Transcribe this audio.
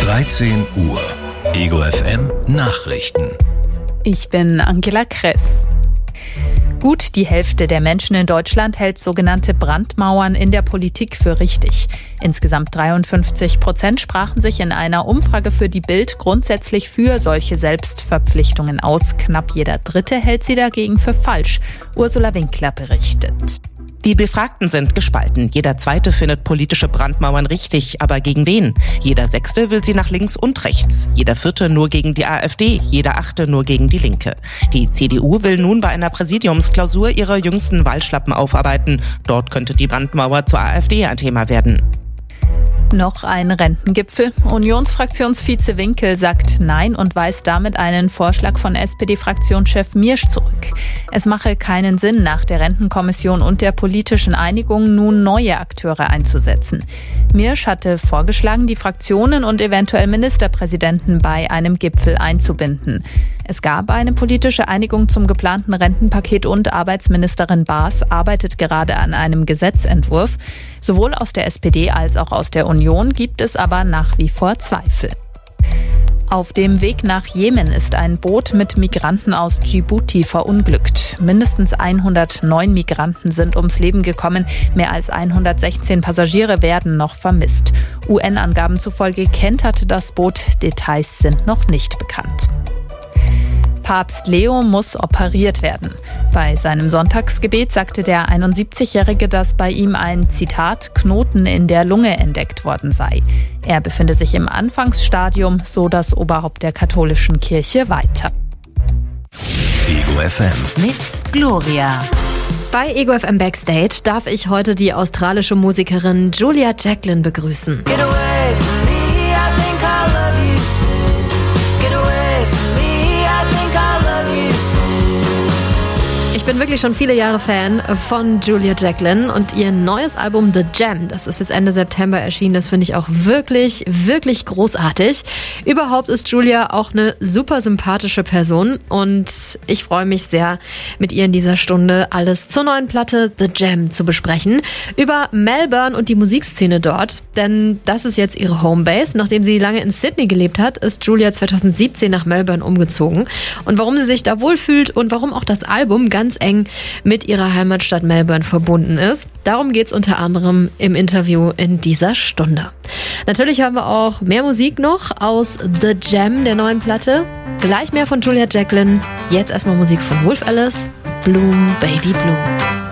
13 Uhr. Ego FM Nachrichten. Ich bin Angela Kress. Gut die Hälfte der Menschen in Deutschland hält sogenannte Brandmauern in der Politik für richtig. Insgesamt 53% sprachen sich in einer Umfrage für die Bild grundsätzlich für solche Selbstverpflichtungen aus. Knapp jeder Dritte hält sie dagegen für falsch. Ursula Winkler berichtet. Die Befragten sind gespalten. Jeder Zweite findet politische Brandmauern richtig, aber gegen wen? Jeder Sechste will sie nach links und rechts. Jeder Vierte nur gegen die AfD, jeder Achte nur gegen die Linke. Die CDU will nun bei einer Präsidiumsklausur ihre jüngsten Wahlschlappen aufarbeiten. Dort könnte die Brandmauer zur AfD ein Thema werden. Noch ein Rentengipfel. Unionsfraktionsvize Winkel sagt Nein und weist damit einen Vorschlag von SPD-Fraktionschef Miersch zurück. Es mache keinen Sinn, nach der Rentenkommission und der politischen Einigung nun neue Akteure einzusetzen. Miersch hatte vorgeschlagen, die Fraktionen und eventuell Ministerpräsidenten bei einem Gipfel einzubinden. Es gab eine politische Einigung zum geplanten Rentenpaket und Arbeitsministerin Baas arbeitet gerade an einem Gesetzentwurf. Sowohl aus der SPD als auch aus der Union gibt es aber nach wie vor Zweifel. Auf dem Weg nach Jemen ist ein Boot mit Migranten aus Djibouti verunglückt. Mindestens 109 Migranten sind ums Leben gekommen. Mehr als 116 Passagiere werden noch vermisst. UN-Angaben zufolge kenterte das Boot. Details sind noch nicht bekannt. Papst Leo muss operiert werden. Bei seinem Sonntagsgebet sagte der 71-Jährige, dass bei ihm ein, Zitat, Knoten in der Lunge entdeckt worden sei. Er befinde sich im Anfangsstadium, so das Oberhaupt der katholischen Kirche weiter. Ego FM mit Gloria. Bei Ego FM Backstage darf ich heute die australische Musikerin Julia Jacklin begrüßen. Get away from me, I think I love you soon. Get away from me, I think I love you soon. Ich bin wirklich schon viele Jahre Fan von Julia Jacklin und ihr neues Album The Jam, das ist jetzt Ende September erschienen, das finde ich auch wirklich, wirklich großartig. Überhaupt ist Julia auch eine super sympathische Person und ich freue mich sehr, mit ihr in dieser Stunde alles zur neuen Platte The Jam zu besprechen. Über Melbourne und die Musikszene dort, denn das ist jetzt ihre Homebase. Nachdem sie lange in Sydney gelebt hat, ist Julia 2017 nach Melbourne umgezogen. Und warum sie sich da wohlfühlt und warum auch das Album ganz eng mit ihrer Heimatstadt Melbourne verbunden ist. Darum geht's unter anderem im Interview in dieser Stunde. Natürlich hören wir auch mehr Musik noch aus The Jam, der neuen Platte. Gleich mehr von Julia Jacklin. Jetzt erstmal Musik von Wolf Alice, Bloom Baby Bloom.